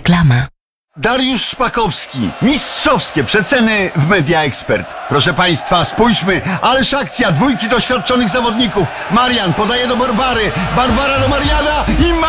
Reklama. Dariusz Szpakowski. Mistrzowskie przeceny w Media Expert. Proszę Państwa, spójrzmy, ależ akcja, dwójki doświadczonych zawodników. Marian podaje do Barbary, Barbara do Mariana i